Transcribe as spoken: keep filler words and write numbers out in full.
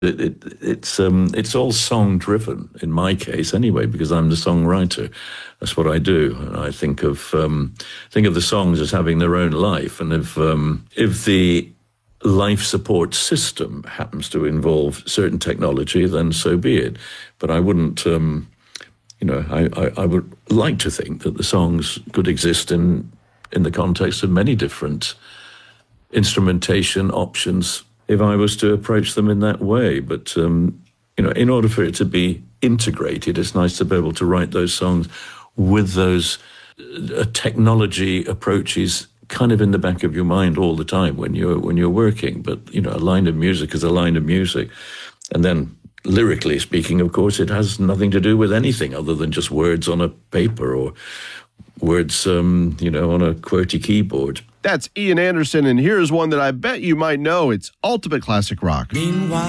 It, it, it's um, it's all song driven in my case anyway, because I'm the songwriter. That's what I do, and I think of um, think of the songs as having their own life. And if um, if the life support system happens to involve certain technology, then so be it. But I wouldn't, um, you know, I, I, I would like to think that the songs could exist in in the context of many different instrumentation options if I was to approach them in that way. But, um, you know, in order for it to be integrated, it's nice to be able to write those songs with those uh, technology approaches kind of in the back of your mind all the time when you're when you're working. But, you know, a line of music is a line of music. And then lyrically speaking, of course, it has nothing to do with anything other than just words on a paper or words, um, you know, on a QWERTY keyboard. That's Ian Anderson, and here's one that I bet you might know. It's Ultimate Classic Rock. Meanwhile,